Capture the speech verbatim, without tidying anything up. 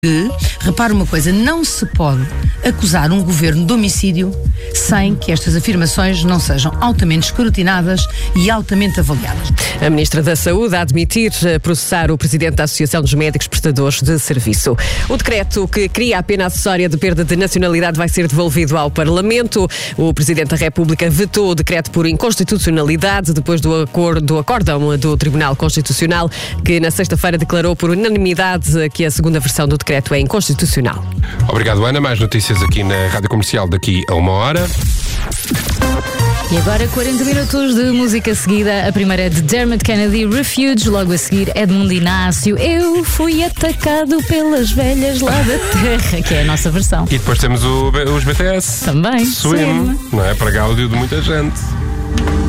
que, repara uma coisa, não se pode acusar um governo de homicídio sem que estas afirmações não sejam altamente escrutinadas e altamente avaliadas. A Ministra da Saúde a admitir processar o Presidente da Associação dos Médicos Prestadores de Serviço. O decreto que cria a pena acessória de perda de nacionalidade vai ser devolvido ao Parlamento. O Presidente da República vetou o decreto por inconstitucionalidade depois do, acordo, do acórdão do Tribunal Constitucional, que na sexta-feira declarou por unanimidade que a segunda versão do decreto é inconstitucional. Obrigado, Ana. Mais notícias aqui na Rádio Comercial daqui a uma hora. E agora quarenta minutos de música seguida. A primeira é de Dermot Kennedy, Refuge. Logo a seguir, Edmundo Inácio, Eu Fui Atacado Pelas Velhas Lá da Terra, que é a nossa versão. E depois temos o, os B T S. Também. Swim, Swim. não é? Para gáudio de muita gente.